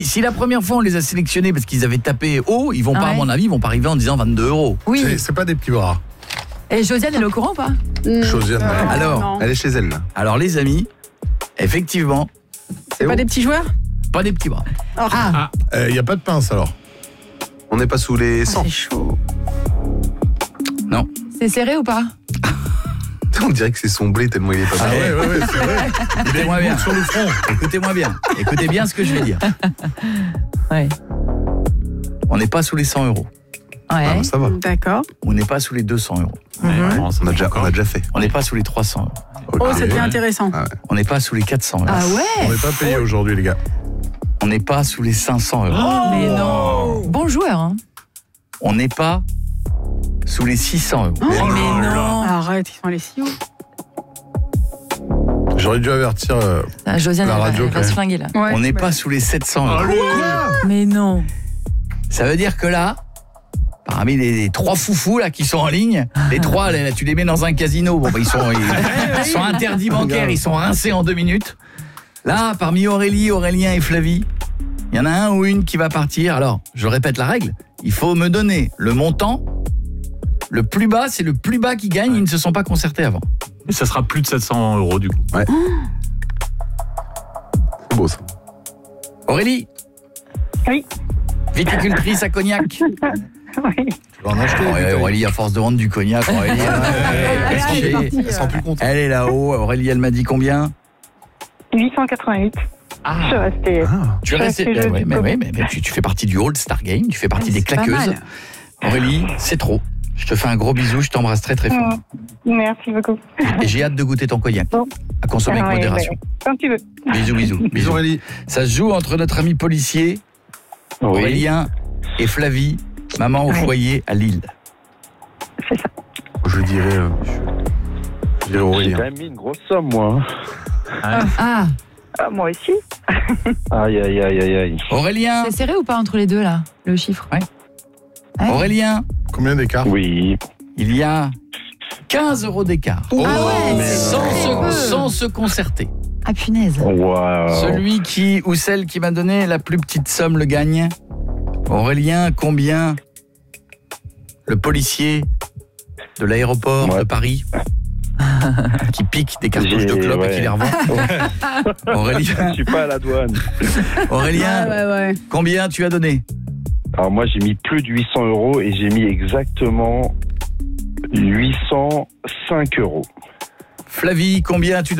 Si la première fois on les a sélectionnés parce qu'ils avaient tapé haut, ils vont pas, à mon avis, ils vont pas arriver en disant 22 €. Oui. C'est pas des petits bras. Et Josiane, elle est au courant ou pas? Josiane, Alors, elle est chez elle, là. Alors les amis, effectivement, C'est pas des petits joueurs? pas des petits bras. il y a pas de pince alors. On n'est pas sous les 100. C'est chaud. Non. C'est serré ou pas? On dirait que c'est son blé tellement il est pas Ah bien. ouais, c'est vrai. Écoutez-moi bien. Sur le front. Écoutez-moi bien. Écoutez bien ce que je vais dire. Ouais. On n'est pas sous les 100 €. Ouais. Ah, ça va. D'accord. On n'est pas sous les 200 €. On a déjà fait. On n'est pas sous les 300 €. Oh, ça devient intéressant. On n'est pas sous les 400 €. Ah On ouais. n'est pas payé aujourd'hui, les gars. On n'est pas sous les 500 €. Mais non. Bon joueur, hein. On n'est pas sous les 600 €. Mais non. Arrête, ils sont allés si haut. J'aurais dû avertir Josiane, la elle radio, va quand se même. flinguer là. Ouais, On n'est bah, pas sous les 700 €. Mais non. Ça veut dire que là, parmi les 3 foufous là qui sont en ligne, les 3 là, tu les mets dans un casino, bon bah, ils sont interdits bancaires, ils sont rincés en 2 minutes. Là, parmi Aurélie, Aurélien et Flavie, il y en a un ou une qui va partir. Alors, je répète la règle, il faut me donner le montant. Le plus bas, c'est le plus bas qui gagne, ils ne se sont pas concertés avant. Et ça sera plus de 700 € du coup. Ouais. C'est beau ça. Aurélie. Oui. Viticultrice à Cognac. Oui. Tu vas en acheter. Aurélie, à force de vendre du cognac, Aurélie, elle est là-haut. Aurélie, elle m'a dit combien? 888. Je suis restée. Tu es resté. Mais tu fais partie du All-Star Game, tu fais partie des claqueuses. Aurélie, c'est trop. Je te fais un gros bisou, je t'embrasse très très fort. Merci beaucoup. Et j'ai hâte de goûter ton cognac. Bon. À consommer avec modération. Comme tu veux. Bisous. Bisous Aurélie. Ça se joue entre notre ami policier, Aurélien et Flavie, maman au foyer à Lille. C'est ça. Je dirais J'ai Aurélien. quand même mis une grosse somme, moi. Ah. Moi aussi. Aïe. Aurélien. C'est serré ou pas entre les deux là, le chiffre? Ouais. Aurélien. Combien d'écart? Oui. Il y a 15 € d'écart. Sans se concerter. Ah punaise. Wow. Celui qui ou celle qui m'a donné la plus petite somme le gagne. Aurélien, combien le policier de l'aéroport de Paris qui pique des cartouches de clope et qui les revend. Aurélien. Je suis pas à la douane. Aurélien, combien tu as donné? Alors moi j'ai mis plus de 800 € et j'ai mis exactement 805 €. Flavie, combien tu donnes?